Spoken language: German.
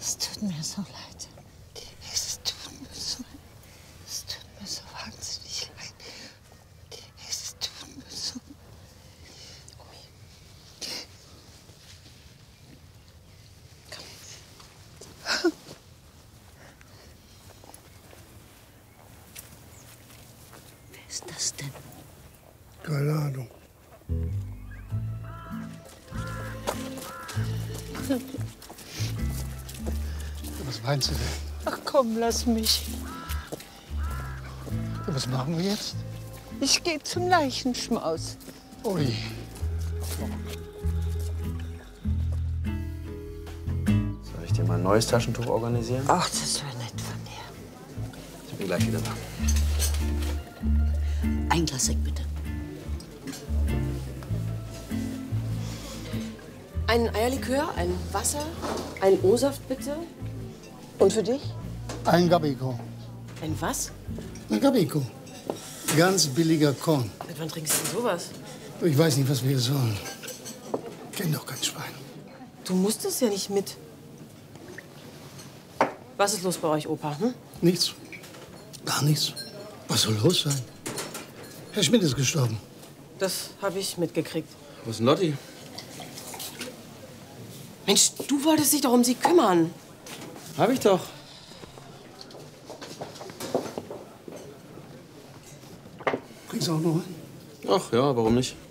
Es tut mir so leid. Es tut mir so wahnsinnig leid. Es tut mir so. Omi. Komm. Wer ist das denn? Keine Ahnung. Was meinst du denn? Ach komm, lass mich. Was machen wir jetzt? Ich gehe zum Leichenschmaus. Ui. Soll ich dir mal ein neues Taschentuch organisieren? Ach, das wäre nett von dir. Ich bin gleich wieder da. Ein Glas Sekt, bitte. Ein Eierlikör, ein Wasser, ein O-Saft bitte. Und für dich? Ein Gabiko. Ein was? Ein Gabiko. Ganz billiger Korn. Seit wann trinkst du sowas? Ich weiß nicht, was wir hier sollen. Ich kenn doch kein Schwein. Du musstest ja nicht mit. Was ist los bei euch, Opa? Hm? Nichts. Gar nichts. Was soll los sein? Herr Schmidt ist gestorben. Das habe ich mitgekriegt. Wo ist denn Lotti? Mensch, du wolltest dich doch um sie kümmern. Hab ich doch. Kriegst du auch noch einen? Ach ja, warum nicht?